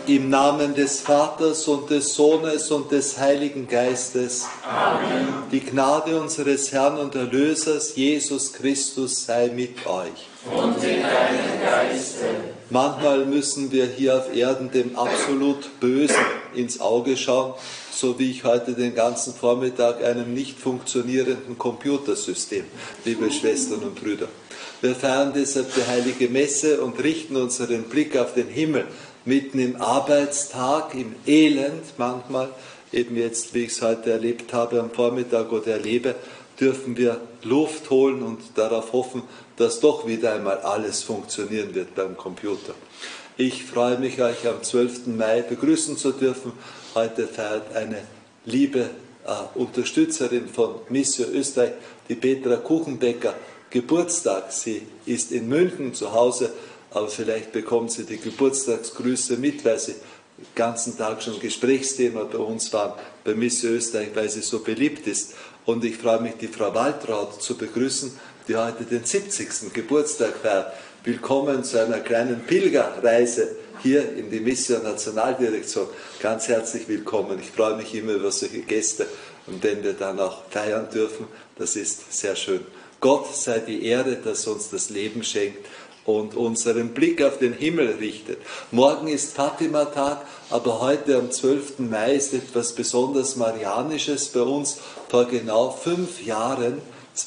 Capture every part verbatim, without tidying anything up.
Im Namen des Vaters und des Sohnes und des Heiligen Geistes. Amen. Die Gnade unseres Herrn und Erlösers Jesus Christus sei mit euch. Und mit deinem Geiste. Manchmal müssen wir hier auf Erden dem absolut Bösen ins Auge schauen, so wie ich heute den ganzen Vormittag einem nicht funktionierenden Computersystem, liebe Schwestern und Brüder. Wir feiern deshalb die Heilige Messe und richten unseren Blick auf den Himmel. Mitten im Arbeitstag, im Elend manchmal, eben jetzt, wie ich es heute erlebt habe am Vormittag oder erlebe, dürfen wir Luft holen und darauf hoffen, dass doch wieder einmal alles funktionieren wird beim Computer. Ich freue mich, euch am zwölften Mai begrüßen zu dürfen. Heute feiert eine liebe äh, Unterstützerin von Missio Österreich, die Petra Kuchenbecker, Geburtstag. Sie ist in München zu Hause, aber vielleicht bekommt sie die Geburtstagsgrüße mit, weil sie den ganzen Tag schon Gesprächsthema bei uns waren, bei Missio Österreich, weil sie so beliebt ist. Und ich freue mich, die Frau Waltraud zu begrüßen, die heute den siebzigsten Geburtstag feiert. Willkommen zu einer kleinen Pilgerreise hier in die Missio Nationaldirektion. Ganz herzlich willkommen. Ich freue mich immer über solche Gäste und wenn wir dann auch feiern dürfen, das ist sehr schön. Gott sei die Ehre, dass er uns das Leben schenkt und unseren Blick auf den Himmel richtet. Morgen ist Fatima-Tag, aber heute am zwölften Mai ist etwas besonders Marianisches bei uns. Vor genau fünf Jahren,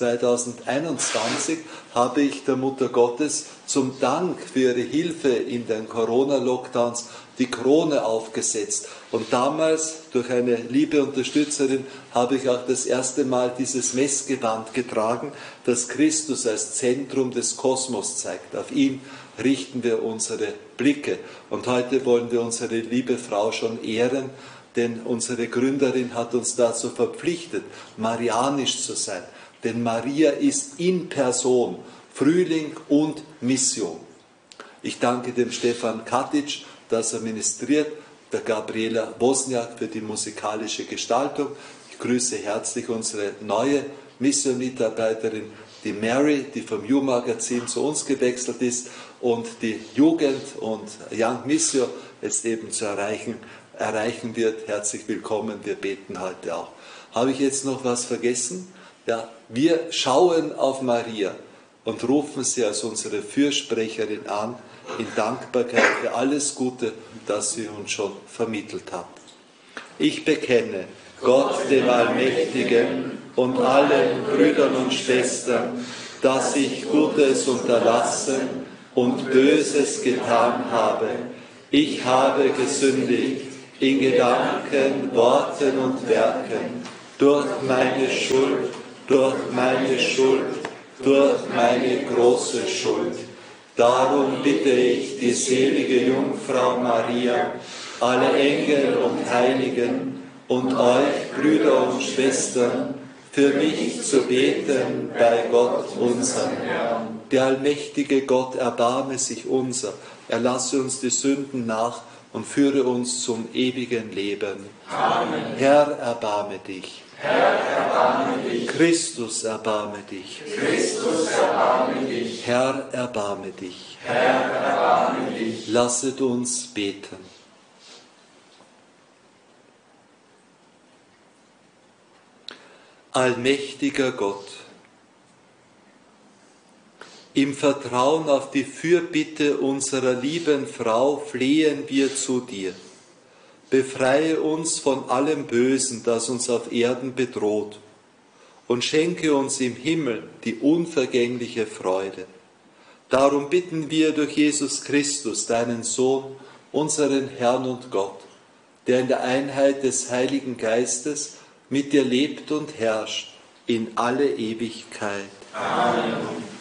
zweitausendeinundzwanzig, habe ich der Mutter Gottes zum Dank für ihre Hilfe in den Corona-Lockdowns die Krone aufgesetzt. Und damals, durch eine liebe Unterstützerin, habe ich auch das erste Mal dieses Messgewand getragen, das Christus als Zentrum des Kosmos zeigt. Auf ihn richten wir unsere Blicke. Und heute wollen wir unsere liebe Frau schon ehren, denn unsere Gründerin hat uns dazu verpflichtet, marianisch zu sein. Denn Maria ist in Person Frühling und Mission. Ich danke dem Stefan Katic, dass er ministriert, der Gabriela Wozniak für die musikalische Gestaltung. Ich grüße herzlich unsere neue Mission-Mitarbeiterin, die Mary, die vom You-Magazin zu uns gewechselt ist und die Jugend und Young Missio jetzt eben zu erreichen, erreichen wird. Herzlich willkommen, wir beten heute auch. Habe ich jetzt noch was vergessen? Ja, wir schauen auf Maria und rufen sie als unsere Fürsprecherin an, in Dankbarkeit für alles Gute, das sie uns schon vermittelt hat. Ich bekenne Gott, dem Allmächtigen, und allen Brüdern und Schwestern, dass ich Gutes unterlassen und Böses getan habe. Ich habe gesündigt in Gedanken, Worten und Werken, durch meine Schuld, durch meine Schuld, durch meine große Schuld. Darum bitte ich die selige Jungfrau Maria, alle Engel und Heiligen und euch, Brüder und Schwestern, für mich zu beten bei Gott, unserem Herrn. Der allmächtige Gott erbarme sich unser, erlasse uns die Sünden nach und führe uns zum ewigen Leben. Amen. Herr, erbarme dich. Herr, erbarme dich. Christus, erbarme dich. Christus, erbarme dich. Herr, erbarme dich. Herr, erbarme dich. Lasset uns beten. Allmächtiger Gott, im Vertrauen auf die Fürbitte unserer lieben Frau flehen wir zu dir. Befreie uns von allem Bösen, das uns auf Erden bedroht, und schenke uns im Himmel die unvergängliche Freude. Darum bitten wir durch Jesus Christus, deinen Sohn, unseren Herrn und Gott, der in der Einheit des Heiligen Geistes mit dir lebt und herrscht in alle Ewigkeit. Amen.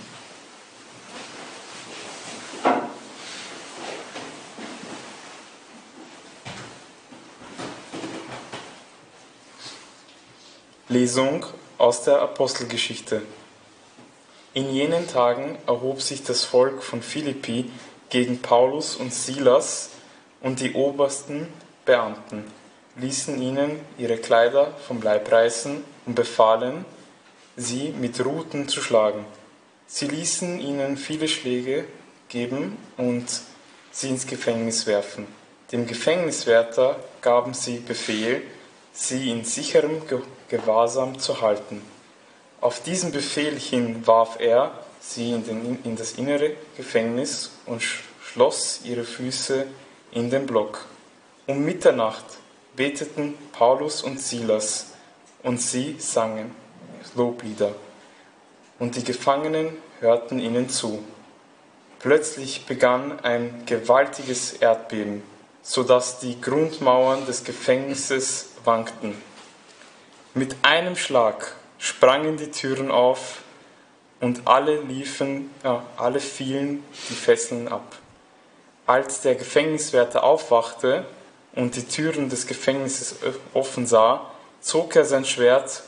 Lesung aus der Apostelgeschichte. In jenen Tagen erhob sich das Volk von Philippi gegen Paulus und Silas, und die obersten Beamten ließen ihnen ihre Kleider vom Leib reißen und befahlen, sie mit Ruten zu schlagen. Sie ließen ihnen viele Schläge geben und sie ins Gefängnis werfen. Dem Gefängniswärter gaben sie Befehl, sie in sicherem Ge- Gewahrsam zu halten. Auf diesen Befehl hin warf er sie in, den, in das innere Gefängnis und sch- schloss ihre Füße in den Block. Um Mitternacht beteten Paulus und Silas und sie sangen Loblieder. Und die Gefangenen hörten ihnen zu. Plötzlich begann ein gewaltiges Erdbeben, sodass die Grundmauern des Gefängnisses wankten. Mit einem Schlag sprangen die Türen auf und alle liefen, ja, alle fielen die Fesseln ab. Als der Gefängniswärter aufwachte und die Türen des Gefängnisses offen sah, zog er sein Schwert,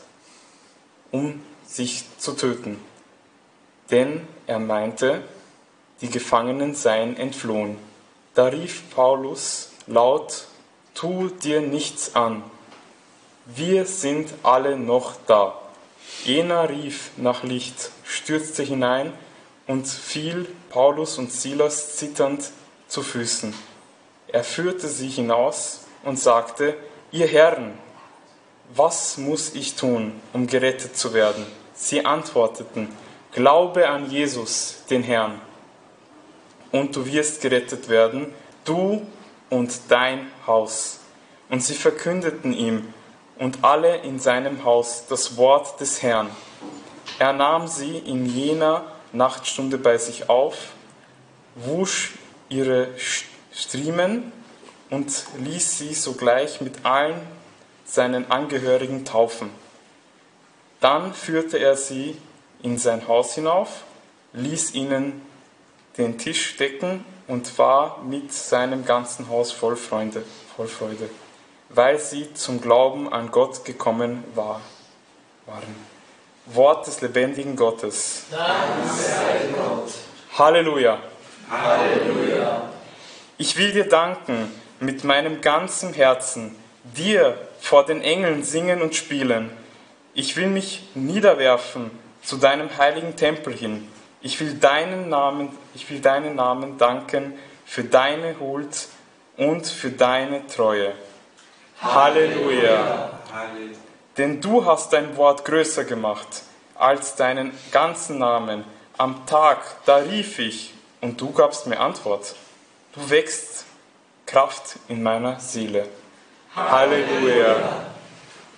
um sich zu töten. Denn er meinte, die Gefangenen seien entflohen. Da rief Paulus laut: Tu dir nichts an, wir sind alle noch da. Jener rief nach Licht, stürzte hinein und fiel Paulus und Silas zitternd zu Füßen. Er führte sie hinaus und sagte: Ihr Herren, was muss ich tun, um gerettet zu werden? Sie antworteten: Glaube an Jesus, den Herrn, und du wirst gerettet werden, du und dein Haus. Und sie verkündeten ihm und alle in seinem Haus das Wort des Herrn. Er nahm sie in jener Nachtstunde bei sich auf, wusch ihre Striemen und ließ sie sogleich mit allen seinen Angehörigen taufen. Dann führte er sie in sein Haus hinauf, ließ ihnen den Tisch decken und war mit seinem ganzen Haus voll Freude, voll Freude, weil sie zum Glauben an Gott gekommen war, waren. Wort des lebendigen Gottes. Dank sei Gott. Halleluja. Halleluja. Ich will dir danken mit meinem ganzen Herzen, dir vor den Engeln singen und spielen. Ich will mich niederwerfen zu deinem heiligen Tempel hin. Ich will deinen Namen, ich will deinen Namen danken für deine Huld und für deine Treue. Halleluja. Halleluja. Denn du hast dein Wort größer gemacht als deinen ganzen Namen. Am Tag, da rief ich und du gabst mir Antwort. Du wächst Kraft in meiner Seele. Halleluja.